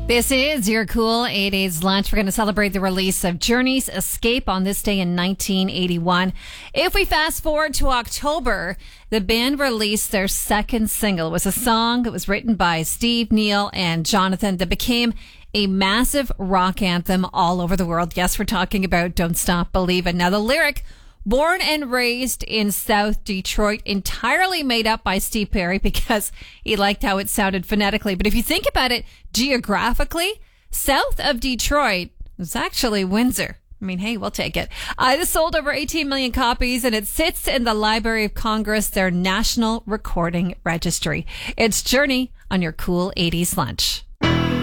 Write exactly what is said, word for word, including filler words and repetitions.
This is your cool eighties lunch. We're going to celebrate the release of Journey's Escape on this day in nineteen eighty-one. If we fast forward to October, the band released their second single. It was a song that was written by Steve, Neil, and Jonathan that became a massive rock anthem all over the world. Yes, we're talking about Don't Stop Believin'. Now, the lyric, born and raised in South Detroit, entirely made up by Steve Perry because he liked how it sounded phonetically. But if you think about it geographically, south of Detroit was actually Windsor. I mean, hey, we'll take it. Uh, this sold over eighteen million copies, and it sits in the Library of Congress, their National Recording Registry. It's Journey on your cool eighties lunch.